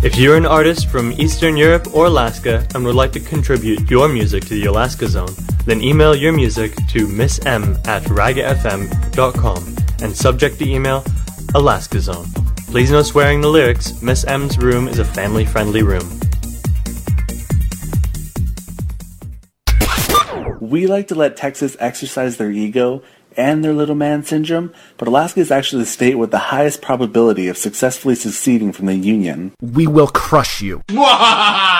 If you're an artist from Eastern Europe or Alaska and would like to contribute your music to the Alaska Zone, then email your music to missm@ragafm.com and subject the email Alaska Zone. Please no swearing the lyrics. Miss M's room is a family-friendly room. We like to let Texas exercise their ego and their little man syndrome, but Alaska is actually the state with the highest probability of successfully seceding from the Union. We will crush you.